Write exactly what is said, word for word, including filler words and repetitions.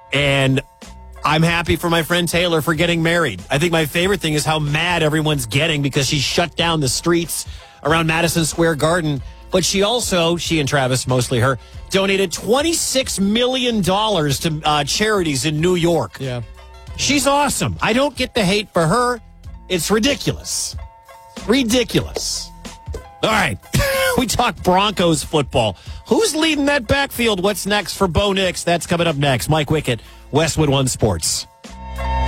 And I'm happy for my friend Taylor for getting married. I think my favorite thing is how mad everyone's getting because she shut down the streets around Madison Square Garden. But she also, she and Travis, mostly her, donated twenty-six million dollars to uh, charities in New York. Yeah. She's awesome. I don't get the hate for her. It's ridiculous. Ridiculous. All right. We talk Broncos football. Who's leading that backfield? What's next for Bo Nix? That's coming up next. Mike Wickett, Westwood One Sports.